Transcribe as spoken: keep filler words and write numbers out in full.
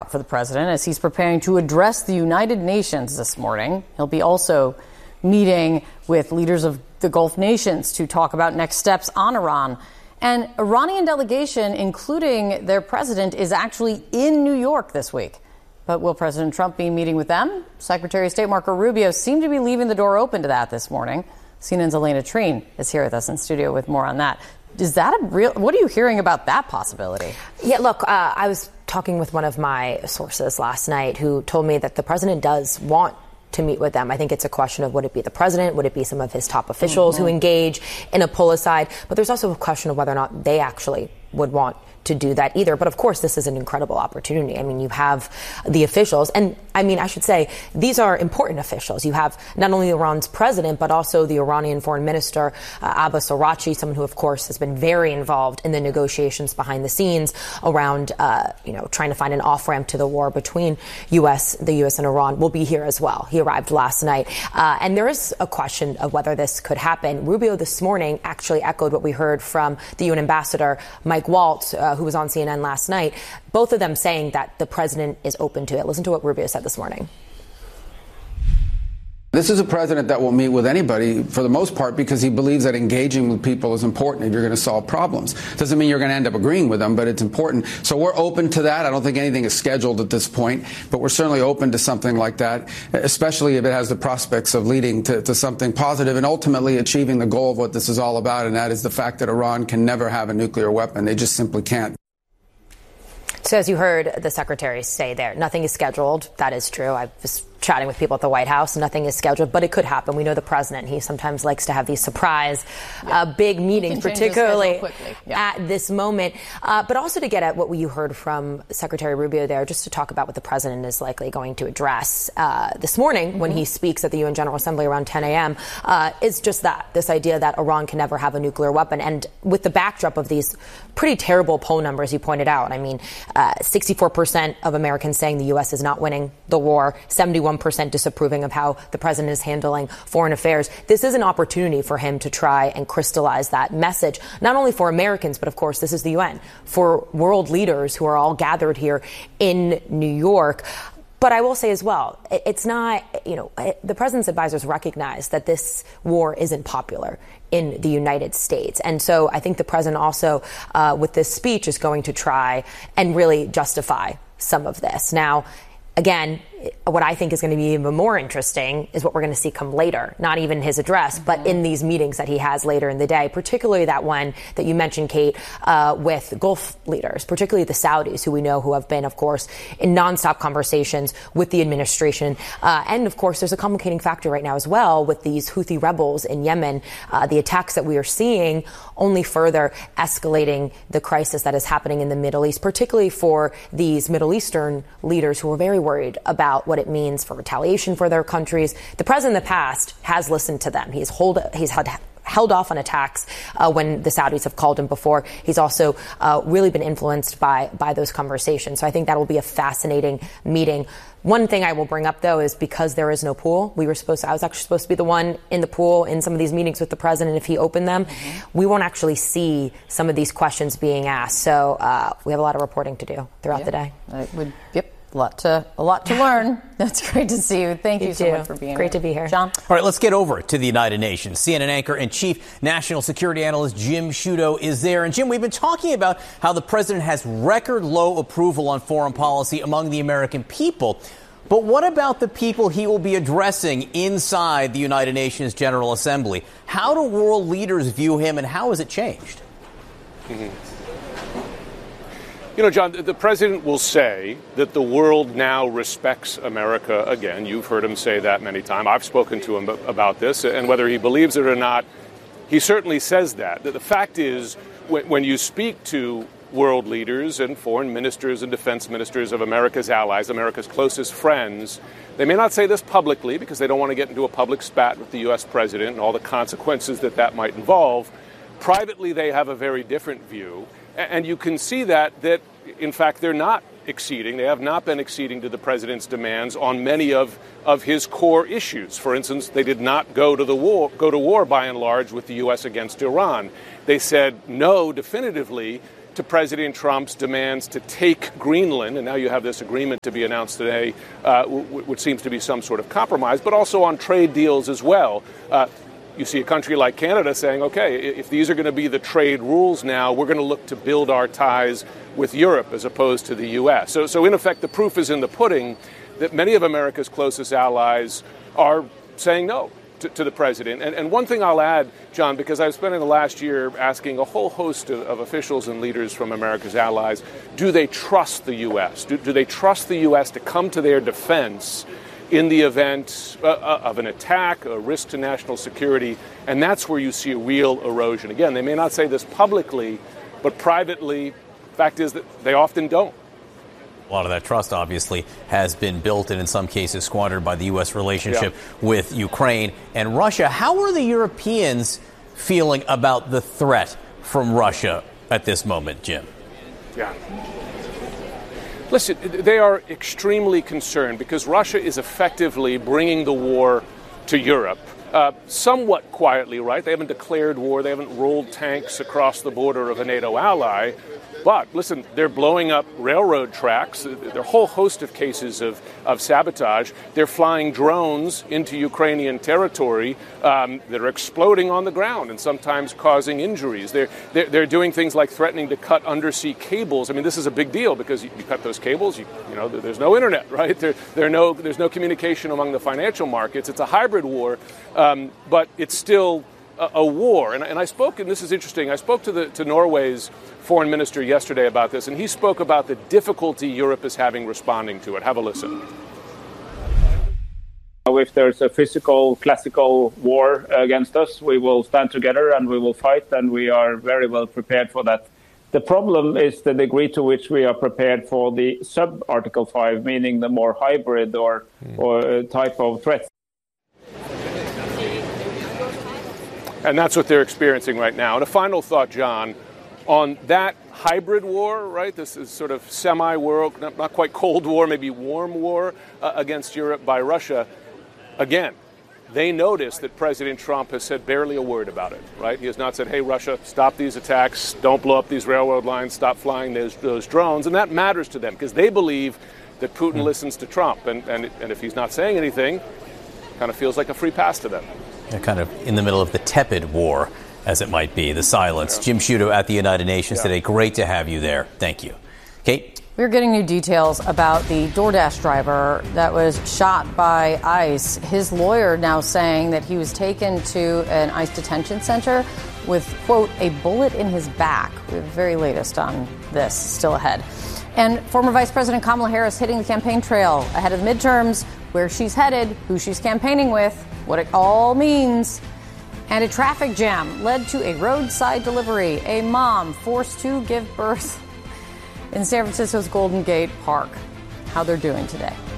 backdrop for the president as he's preparing to address the United Nations this morning. He'll be also meeting with leaders of the Gulf nations to talk about next steps on Iran. An Iranian delegation, including their president, is actually in New York this week. But will President Trump be meeting with them? Secretary of State Marco Rubio seemed to be leaving the door open to that this morning. C N N's Elena Treen is here with us in studio with more on that. Is that a real, what are you hearing about that possibility? Yeah, look, uh, I was talking with one of my sources last night who told me that the president does want to meet with them. I think it's a question of would it be the president? Would it be some of his top officials mm-hmm. who engage in a pull aside? But there's also a question of whether or not they actually would want to do that either. But of course, this is an incredible opportunity. I mean, you have the officials, and I mean, I should say, these are important officials. You have not only Iran's president, but also the Iranian foreign minister, uh, Abbas Araghchi, someone who, of course, has been very involved in the negotiations behind the scenes around, uh, you know, trying to find an off-ramp to the war between U S, the U S and Iran, will be here as well. He arrived last night. Uh, and there is a question of whether this could happen. Rubio this morning actually echoed what we heard from the U N ambassador, Mike Waltz, uh, who was on C N N last night, both of them saying that the president is open to it. Listen to what Rubio said this morning. This is a president that will meet with anybody for the most part because he believes that engaging with people is important if you're going to solve problems. Doesn't mean you're going to end up agreeing with them, but it's important. So we're open to that. I don't think anything is scheduled at this point, but we're certainly open to something like that, especially if it has the prospects of leading to, to something positive and ultimately achieving the goal of what this is all about, and that is the fact that Iran can never have a nuclear weapon. They just simply can't. So as you heard the secretary say there, nothing is scheduled. That is true. I was chatting with people at the White House. Nothing is scheduled, but it could happen. We know the president, he sometimes likes to have these surprise yeah. uh, big meetings, particularly yeah. at this moment. Uh, but also to get at what you heard from Secretary Rubio there, just to talk about what the president is likely going to address uh, this morning mm-hmm. when he speaks at the U N General Assembly around ten a.m. Uh, is just that, this idea that Iran can never have a nuclear weapon. And with the backdrop of these pretty terrible poll numbers you pointed out, I mean, uh, sixty-four percent of Americans saying the U S is not winning the war, seventy-one percent disapproving of how the president is handling foreign affairs. This is an opportunity for him to try and crystallize that message, not only for Americans, but of course, this is the U N, for world leaders who are all gathered here in New York. But I will say as well, it's not, you know, the president's advisors recognize that this war isn't popular in the United States. And so I think the president also, uh, with this speech, is going to try and really justify some of this. Now, again, what I think is going to be even more interesting is what we're going to see come later, not even his address, mm-hmm. but in these meetings that he has later in the day, particularly that one that you mentioned, Kate, uh, with Gulf leaders, particularly the Saudis, who we know who have been, of course, in nonstop conversations with the administration. Uh, and, of course, there's a complicating factor right now as well with these Houthi rebels in Yemen, uh, the attacks that we are seeing only further escalating the crisis that is happening in the Middle East, particularly for these Middle Eastern leaders who are very worried about what it means for retaliation for their countries. The president in the past has listened to them. He's hold, he's had held off on attacks uh, when the Saudis have called him before. He's also uh, really been influenced by by those conversations. So I think that will be a fascinating meeting. One thing I will bring up, though, is because there is no pool, we were supposed to, I was actually supposed to be the one in the pool in some of these meetings with the president if he opened them. Mm-hmm. We won't actually see some of these questions being asked. So uh, we have a lot of reporting to do throughout yeah. the day. I would, yep. A lot to a lot to learn. That's great to see you. Thank you, you so too. much for being great here. to be here. John? All right, let's get over to the United Nations. C N N anchor and chief national security analyst Jim Sciutto is there. And Jim, we've been talking about how the president has record low approval on foreign policy among the American people. But what about the people he will be addressing inside the United Nations General Assembly? How do world leaders view him, and how has it changed? Mm-hmm. You know, John, the president will say that the world now respects America again. You've heard him say that many times. I've spoken to him about this, and whether he believes it or not, he certainly says that. The fact is, when you speak to world leaders and foreign ministers and defense ministers of America's allies, America's closest friends, they may not say this publicly because they don't want to get into a public spat with the U S president and all the consequences that that might involve. Privately, they have a very different view. And you can see that, that, in fact, they're not exceeding. They have not been exceeding to the president's demands on many of, of his core issues. For instance, they did not go to the war, go to war by and large with the U S against Iran. They said no definitively to to President Trump's demands to take Greenland, and now you have this agreement to be announced today, uh, w- which seems to be some sort of compromise, but also on trade deals as well. Uh, you see a country like Canada saying, okay, if these are going to be the trade rules now, we're going to look to build our ties with Europe as opposed to the U S. So, so in effect, the proof is in the pudding that many of America's closest allies are saying no to, to the president. And, and one thing I'll add, John, because I've spent the last year asking a whole host of, of officials and leaders from America's allies, do they trust the U S? Do, do they trust the U S to come to their defense in the event uh, of an attack, a risk to national security? And that's where you see a real erosion. Again, they may not say this publicly, but privately, fact is that they often don't. A lot of that trust, obviously, has been built and in some cases squandered by the U S relationship yeah. with Ukraine and Russia. How are the Europeans feeling about the threat from Russia at this moment, Jim? Yeah. Listen, they are extremely concerned because Russia is effectively bringing the war to Europe. Uh, somewhat quietly, right? They haven't declared war. They haven't rolled tanks across the border of a NATO ally. But, listen, they're blowing up railroad tracks. There are a whole host of cases of, of sabotage. They're flying drones into Ukrainian territory um, that are exploding on the ground and sometimes causing injuries. They're, they're, they're doing things like threatening to cut undersea cables. I mean, this is a big deal because you, you cut those cables, you, you know, there's no internet, right? There, there are no, there's no communication among the financial markets. It's a hybrid war, um, but it's still a, a war. And, and I spoke, and this is interesting, I spoke to, the, to Norway's foreign minister yesterday about this, and he spoke about the difficulty Europe is having responding to it. Have a listen. If there's a physical, classical war against us, we will stand together and we will fight, and we are very well prepared for that. The problem is the degree to which we are prepared for the sub-Article five, meaning the more hybrid or, mm. or type of threats. And that's what they're experiencing right now. And a final thought, John, on that hybrid war, right? This is sort of semi-war, not, not quite Cold War, maybe warm war uh, against Europe by Russia. Again, they notice that President Trump has said barely a word about it, right? He has not said, hey, Russia, stop these attacks, don't blow up these railroad lines, stop flying those, those drones. And that matters to them because they believe that Putin mm. listens to Trump. And, and, and if he's not saying anything, kind of feels like a free pass to them. They're kind of in the middle of the tepid war, as it might be, the silence. Yeah. Jim Sciutto at the United Nations yeah. today. Great to have you there. Thank you. Kate? We're getting new details about the DoorDash driver that was shot by ICE. His lawyer now saying that he was taken to an ICE detention center with, quote, a bullet in his back. We have the very latest on this still ahead. And former Vice President Kamala Harris hitting the campaign trail ahead of the midterms, where she's headed, who she's campaigning with, what it all means. And a traffic jam led to a roadside delivery. A mom forced to give birth in San Francisco's Golden Gate Park. How they're doing today.